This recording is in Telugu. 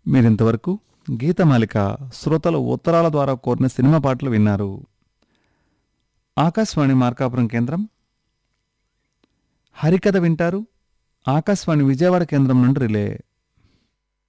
మీరింతవరకు గీతమాలిక శ్రోతల ఉత్తరాల ద్వారా కోరిన సినిమా పాటలు విన్నారు. ఆకాశవాణి మార్కాపురం కేంద్రం హరికథ వింటారు. ఆకాశవాణి విజయవాడ కేంద్రం నుండి రిలే.